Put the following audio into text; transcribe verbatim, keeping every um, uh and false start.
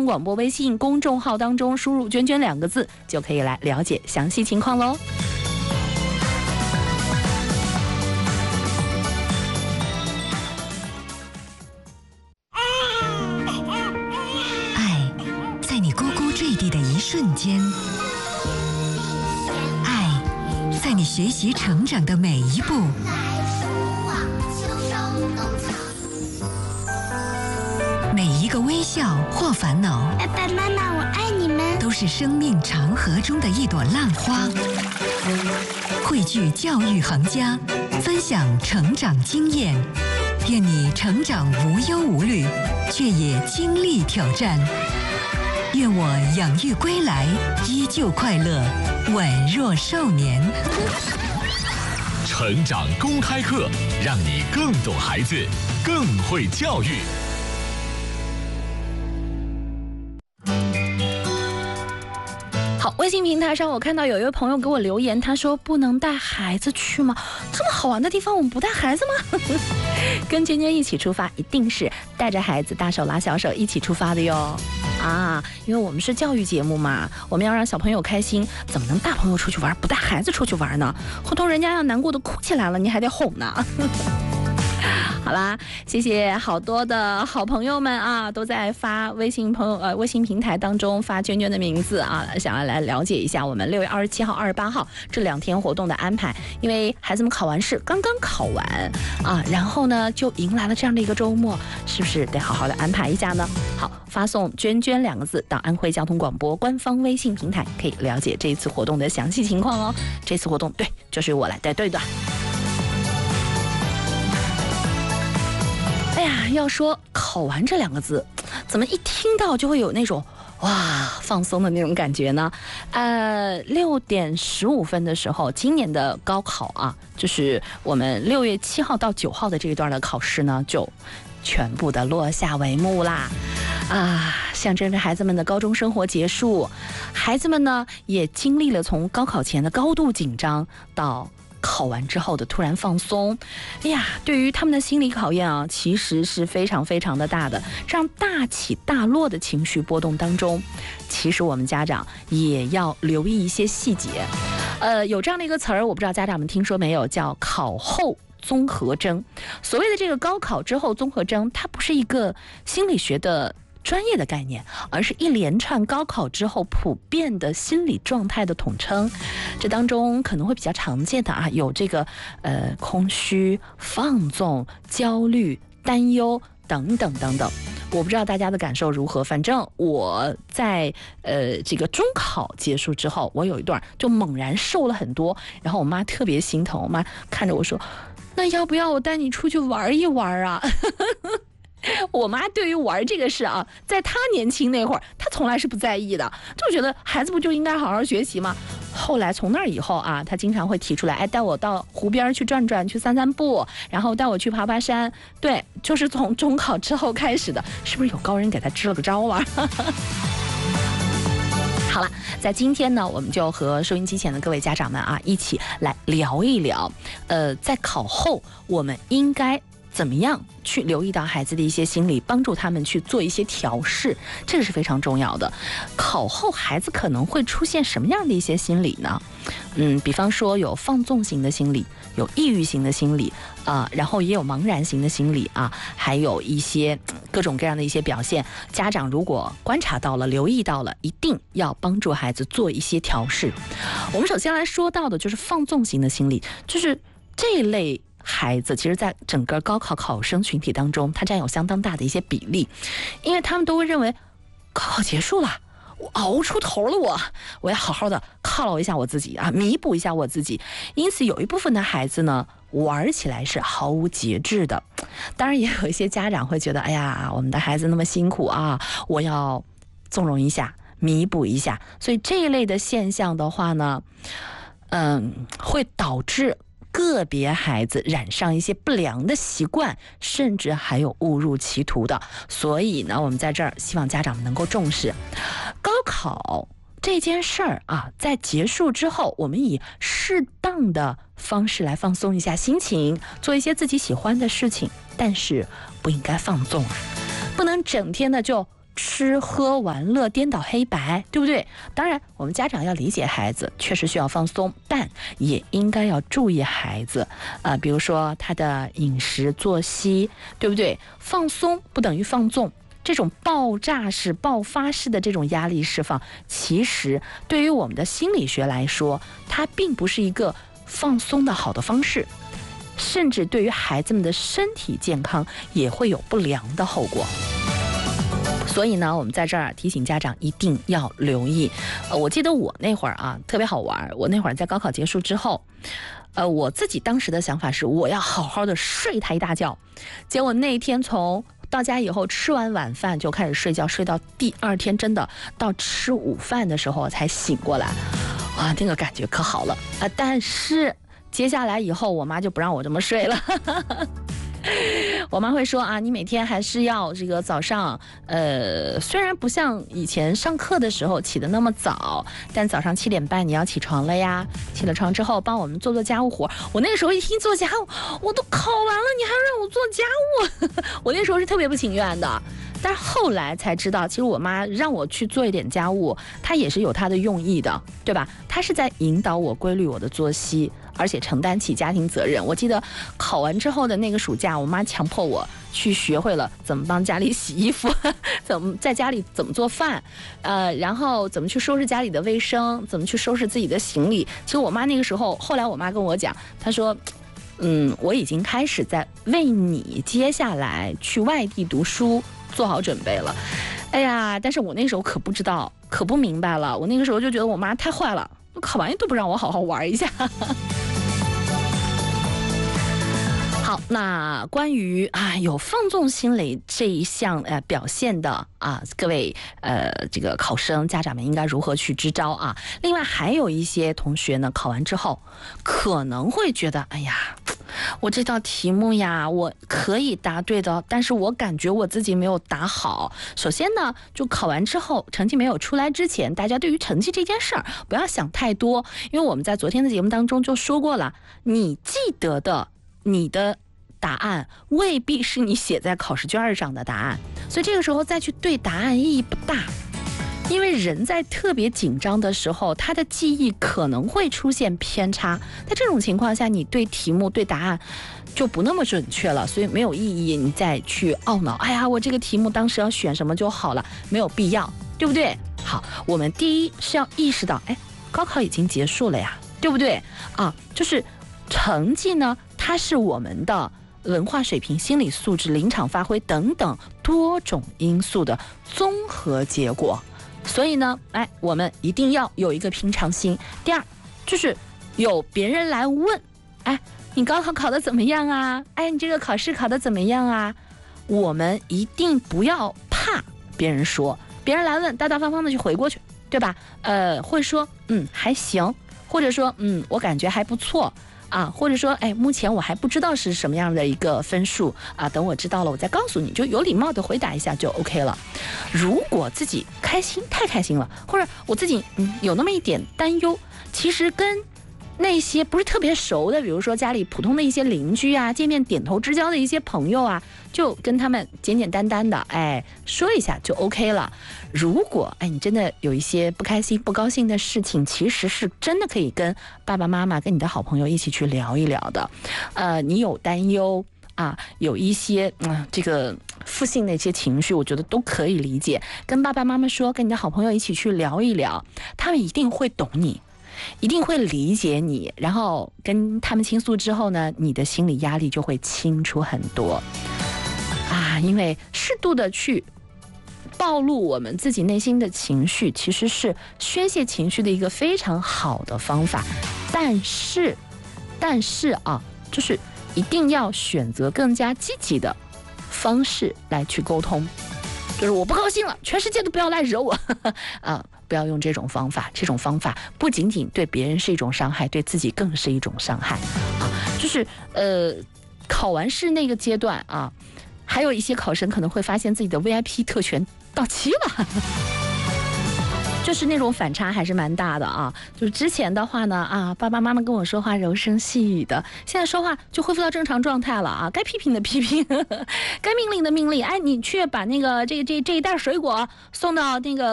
通广播微信公众号当中输入“娟娟”两个字，就可以来了解详细情况喽。 爱在你呱呱坠地的一瞬间，爱在你学习成长的每一步。每一个微笑或烦恼， 爸爸妈妈，我爱你们， 都是生命长河中的一朵浪花。汇聚教育行家，分享成长经验，愿你成长无忧无虑，却也经历挑战。愿我养育归来，依旧快乐，宛若少年。 成长公开课，让你更懂孩子，更会教育。 好，微信平台上我看到有一位朋友给我留言，他说不能带孩子去吗？这么好玩的地方我们不带孩子吗？跟娟娟一起出发，一定是带着孩子大手拉小手一起出发的哟。啊，因为我们是教育节目嘛，我们要让小朋友开心，怎么能大朋友出去玩不带孩子出去玩呢？回头人家要难过的哭起来了，你还得哄呢。好啦，谢谢好多的好朋友们啊，都在发微信朋友呃微信平台当中发娟娟的名字啊，想要来了解一下我们六月二十七号、二十八号这两天活动的安排。因为孩子们考完试，刚刚考完啊，然后呢就迎来了这样的一个周末，是不是得好好的安排一下呢？好，发送“娟娟”两个字到安徽交通广播官方微信平台，可以了解这一次活动的详细情况哦。这次活动对，就是我来带队的。哎呀，要说考完这两个字，怎么一听到就会有那种哇放松的那种感觉呢？呃，六点十五分的时候，今年的高考啊，就是我们六月七号到九号的这一段的考试呢，就全部的落下帷幕啦。啊，象征着孩子们的高中生活结束，孩子们呢也经历了从高考前的高度紧张到考完之后的突然放松。哎呀，对于他们的心理考验啊，其实是非常非常的大的。这样大起大落的情绪波动当中，其实我们家长也要留意一些细节。呃，有这样的一个词儿，我不知道家长们听说没有，叫考后综合征。所谓的这个高考之后综合征，它不是一个心理学的专业的概念，而是一连串高考之后普遍的心理状态的统称。这当中可能会比较常见的啊，有这个呃空虚、放纵、焦虑、担忧等等等等。我不知道大家的感受如何，反正我在呃这个中考结束之后，我有一段就猛然瘦了很多，然后我妈特别心疼，我妈看着我说：“那要不要我带你出去玩一玩啊？”我妈对于玩这个事啊，在她年轻那会儿，她从来是不在意的，就觉得孩子不就应该好好学习吗？后来从那以后啊，她经常会提出来，哎，带我到湖边去转转，去散散步，然后带我去爬爬山。对，就是从中考之后开始的，是不是有高人给她支了个招啊？好了，在今天呢，我们就和收音机前的各位家长们啊，一起来聊一聊，呃，在考后我们应该怎么样去留意到孩子的一些心理，帮助他们去做一些调试，这个是非常重要的。考后孩子可能会出现什么样的一些心理呢？嗯，比方说有放纵型的心理，有抑郁型的心理啊、呃，然后也有茫然型的心理啊，还有一些各种各样的一些表现。家长如果观察到了、留意到了，一定要帮助孩子做一些调试。我们首先来说到的就是放纵型的心理，就是这一类孩子，其实在整个高考考生群体当中，他占有相当大的一些比例，因为他们都会认为高考结束了，我熬出头了，我我要好好的犒劳一下我自己啊，弥补一下我自己。因此有一部分的孩子呢，玩起来是毫无节制的。当然也有一些家长会觉得，哎呀，我们的孩子那么辛苦啊，我要纵容一下，弥补一下。所以这一类的现象的话呢，嗯，会导致个别孩子染上一些不良的习惯，甚至还有误入歧途的。所以呢，我们在这儿希望家长们能够重视高考这件事儿啊，在结束之后，我们以适当的方式来放松一下心情，做一些自己喜欢的事情，但是不应该放纵啊，不能整天的就吃喝玩乐颠倒黑白，对不对？当然我们家长要理解孩子确实需要放松，但也应该要注意孩子啊、呃，比如说他的饮食作息，对不对？放松不等于放纵，这种爆炸式爆发式的这种压力释放，其实对于我们的心理学来说，它并不是一个放松的好的方式，甚至对于孩子们的身体健康也会有不良的后果。所以呢，我们在这儿提醒家长一定要留意。呃，我记得我那会儿啊特别好玩，我那会儿在高考结束之后，呃，我自己当时的想法是我要好好的睡他一大觉。结果那一天从到家以后吃完晚饭就开始睡觉，睡到第二天真的到吃午饭的时候才醒过来，哇，那个感觉可好了啊、呃！但是接下来以后我妈就不让我这么睡了。我妈会说啊，你每天还是要这个早上，呃，虽然不像以前上课的时候起得那么早，但早上七点半你要起床了呀。起了床之后，帮我们做做家务活。我那个时候一听做家务，我都考完了，你还让我做家务，我那时候是特别不情愿的。但是后来才知道，其实我妈让我去做一点家务，她也是有她的用意的，对吧？她是在引导我规律我的作息，而且承担起家庭责任。我记得考完之后的那个暑假，我妈强迫我去学会了怎么帮家里洗衣服，怎么在家里怎么做饭，呃，然后怎么去收拾家里的卫生，怎么去收拾自己的行李。其实我妈那个时候，后来我妈跟我讲，她说，嗯，我已经开始在为你接下来去外地读书做好准备了。哎呀，但是我那时候可不知道，可不明白了。我那个时候就觉得我妈太坏了，考完都不让我好好玩一下。好，那关于啊有放纵心理这一项呃表现的啊，各位呃这个考生家长们应该如何去支招啊？另外还有一些同学呢，考完之后可能会觉得，哎呀，我这道题目呀，我可以答对的，但是我感觉我自己没有答好。首先呢，就考完之后成绩没有出来之前，大家对于成绩这件事儿不要想太多，因为我们在昨天的节目当中就说过了，你记得的你的答案未必是你写在考试卷上的答案，所以这个时候再去对答案意义不大。因为人在特别紧张的时候，他的记忆可能会出现偏差，在这种情况下，你对题目对答案就不那么准确了，所以没有意义你再去懊恼，哎呀，我这个题目当时要选什么就好了，没有必要，对不对？好，我们第一是要意识到，哎，高考已经结束了呀，对不对啊？就是成绩呢，它是我们的文化水平、心理素质、临场发挥等等多种因素的综合结果。所以呢，哎，我们一定要有一个平常心。第二，就是有别人来问，哎，你高考考得怎么样啊？哎，你这个考试考得怎么样啊？我们一定不要怕别人说，别人来问，大大方方的去回过去，对吧？呃，会说，嗯，还行，或者说，嗯，我感觉还不错。啊，或者说，哎，目前我还不知道是什么样的一个分数啊，等我知道了，我再告诉你，就有礼貌的回答一下就 OK 了。如果自己开心，太开心了，或者我自己嗯有那么一点担忧，其实跟那些不是特别熟的，比如说家里普通的一些邻居啊，见面点头之交的一些朋友啊，就跟他们简简单单的哎说一下就 OK 了。如果哎你真的有一些不开心不高兴的事情，其实是真的可以跟爸爸妈妈跟你的好朋友一起去聊一聊的。呃你有担忧啊，有一些嗯这个负性的一些情绪，我觉得都可以理解，跟爸爸妈妈说，跟你的好朋友一起去聊一聊，他们一定会懂你，一定会理解你，然后跟他们倾诉之后呢，你的心理压力就会轻出很多啊。因为适度的去暴露我们自己内心的情绪，其实是宣泄情绪的一个非常好的方法。但是，但是啊，就是一定要选择更加积极的方式来去沟通。就是我不高兴了，全世界都不要来惹我呵呵啊！不要用这种方法，这种方法不仅仅对别人是一种伤害，对自己更是一种伤害啊！就是呃，考完试那个阶段啊，还有一些考生可能会发现自己的 V I P 特权到期了。 就是那种反差还是蛮大的啊。就是之前的话呢，啊，爸爸妈妈跟我说话柔声细语的，现在说话就恢复到正常状态了啊，该批评的批评，该命令的命令，哎，你去把那个这这这一袋水果送到那个。